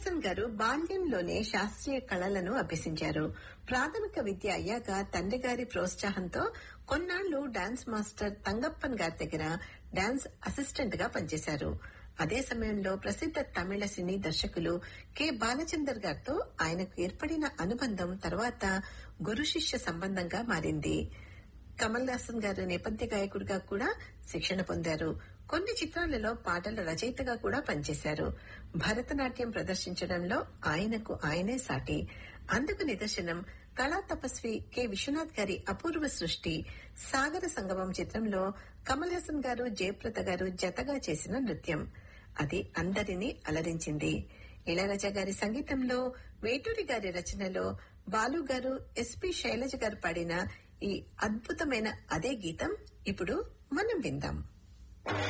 హాసన్ గారు బాల్యంలోనే శాస్త్రీయ కళలను అభ్యసించారు. ప్రాథమిక విద్య అయ్యాక తండ్రి గారి ప్రోత్సాహంతో కొన్నాళ్లు డాన్స్ మాస్టర్ తంగప్పన్ గారి దగ్గర డాన్స్ అసిస్టెంట్ గా పనిచేశారు. అదే సమయంలో ప్రసిద్ధ తమిళ సినీ దర్శకులు కె బాలచందర్ గారితో ఆయనకు ఏర్పడిన అనుబంధం తర్వాత గురు శిష్య సంబంధంగా మారింది. కమల్ హాసన్ గారు నేపథ్య గాయకుడిగా కూడా శిక్షణ పొందారు. కొన్ని చిత్రాలలో పాటల రచయితగా కూడా పనిచేశారు. భరతనాట్యం ప్రదర్శించడంలో ఆయనకు ఆయనే సాటి. అందుకు నిదర్శనం కళా తపస్వి కె విశ్వనాథ్ గారి అపూర్వ సృష్టి సాగర సంగమం చిత్రంలో కమల్ హాసన్ గారు జయప్రద గారు జతగా చేసిన నృత్యం. అది అందరినీ అలరించింది. ఇళయరాజా గారి సంగీతంలో, వేటూరి గారి రచనలో బాలు గారు, ఎస్పి శైలజ గారు పాడిన ఈ అద్భుతమైన అదే గీతం ఇప్పుడు మనం విందాం.